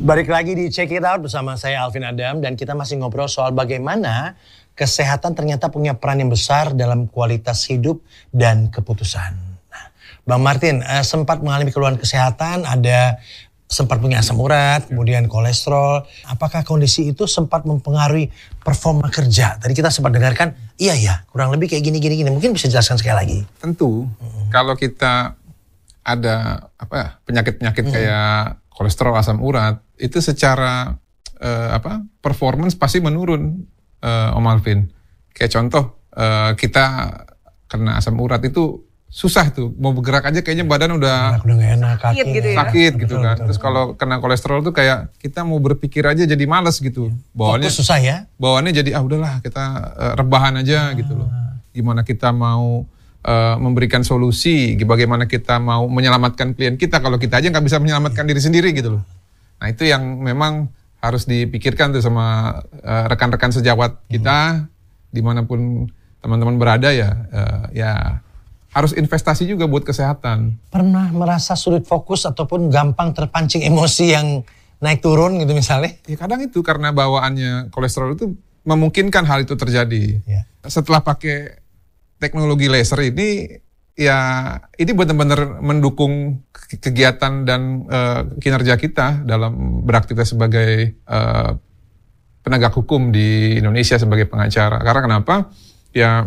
Balik lagi di Check It Out bersama saya Alvin Adam dan kita masih ngobrol soal bagaimana kesehatan ternyata punya peran yang besar dalam kualitas hidup dan keputusan. Nah, Bang Martin sempat mengalami keluhan kesehatan, sempat punya asam urat, kemudian kolesterol. Apakah kondisi itu sempat mempengaruhi performa kerja? Tadi kita sempat dengarkan, iya ya, kurang lebih kayak gini. Mungkin bisa jelaskan sekali lagi. Tentu, kalau kita ada penyakit-penyakit kayak kolesterol, asam urat, itu secara performance pasti menurun, Om Alvin. Kayak contoh, kita kena asam urat itu susah tuh, mau bergerak aja kayaknya badan udah gak enak, kaki sakit gitu kan. Terus kalau kena kolesterol tuh kayak kita mau berpikir aja jadi males gitu. Bawaannya fokus susah ya? Bawaannya jadi udahlah kita rebahan aja gitu loh. Gimana kita mau memberikan solusi, bagaimana kita mau menyelamatkan klien kita kalau kita aja nggak bisa menyelamatkan diri sendiri gitu loh. Nah itu yang memang harus dipikirkan tuh sama rekan-rekan sejawat kita dimanapun teman-teman berada ya harus investasi juga buat kesehatan. Pernah merasa sulit fokus ataupun gampang terpancing emosi yang naik turun gitu misalnya? Ya kadang itu karena bawaannya kolesterol itu memungkinkan hal itu terjadi. Ya. Setelah pakai teknologi laser ini, ya ini benar-benar mendukung kegiatan dan kinerja kita dalam beraktivitas sebagai penegak hukum di Indonesia sebagai pengacara. Karena kenapa? Ya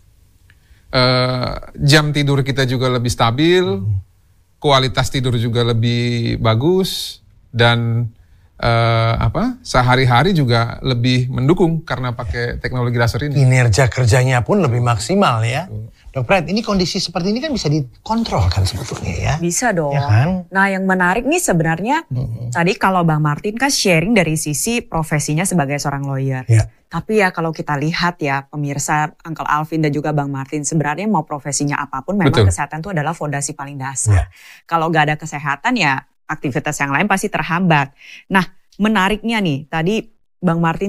jam tidur kita juga lebih stabil, kualitas tidur juga lebih bagus, dan sehari-hari juga lebih mendukung karena pakai teknologi laser ini. Kinerja kerjanya pun lebih maksimal ya. Dok Fred, ini kondisi seperti ini kan bisa dikontrol kan sebetulnya ya? Bisa dong. Ya kan? Nah yang menarik nih sebenarnya tadi kalau Bang Martin kan sharing dari sisi profesinya sebagai seorang lawyer. Ya. Tapi ya kalau kita lihat ya pemirsa Uncle Alvin dan juga Bang Martin sebenarnya mau profesinya apapun memang kesehatan itu adalah fondasi paling dasar. Kalau gak ada kesehatan ya aktivitas yang lain pasti terhambat. Nah menariknya nih tadi Bang Martin